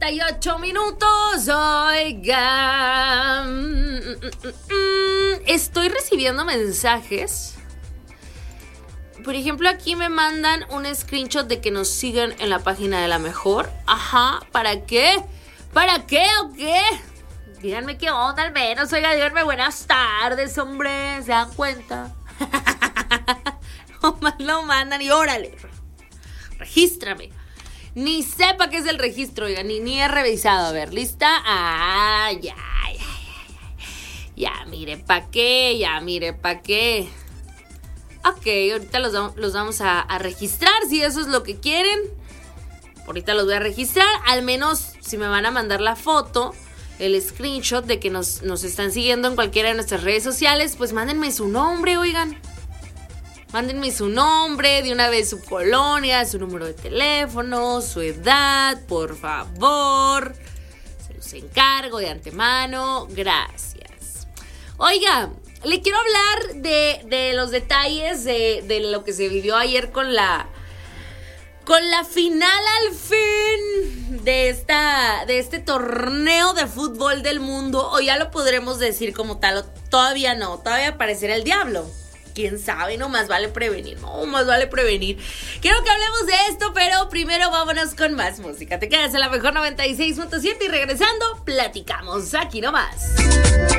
8:38. Oigan, estoy recibiendo mensajes. Por ejemplo, aquí me mandan un screenshot de que nos sigan en la página de La Mejor. Ajá, ¿para qué? ¿Para qué o qué? Díganme qué onda al menos. Oiga, díganme buenas tardes, hombre. ¿Se dan cuenta? Nomás lo mandan y órale. Regístrame. Ni sepa qué es el registro, oiga, ni he revisado. A ver, ¿lista? Ah, ya, mire pa' qué. Ok, ahorita los vamos a registrar, si eso es lo que quieren. Ahorita los voy a registrar, al menos si me van a mandar la foto, el screenshot de que nos están siguiendo en cualquiera de nuestras redes sociales, pues mándenme su nombre, oigan. Mándenme su nombre, de una vez su colonia, su número de teléfono, su edad, por favor. Se los encargo de antemano. Gracias. Oiga, le quiero hablar de los detalles de lo que se vivió ayer con la final al fin de este torneo de fútbol del mundo. O ya lo podremos decir como tal, o todavía no, todavía aparecerá el diablo. ¿Quién sabe? No más vale prevenir. Quiero que hablemos de esto, pero primero vámonos con más música. Te quedas en La Mejor 96.7 y regresando, platicamos aquí nomás.